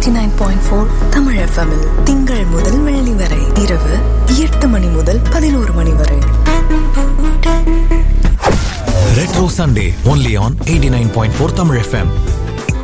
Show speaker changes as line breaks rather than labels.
89.4 Tamil FM -இல் திங்கள் முதல் வெள்ளி வரை இரவு 8 மணி முதல் 11 மணி வரை.
Retro Sunday only on 89.4 Tamil FM.